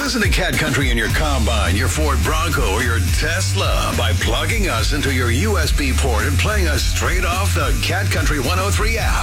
Listen to Cat Country in your Combine, your Ford Bronco, or your Tesla by plugging us into your USB port and playing us straight off the Cat Country 103 app.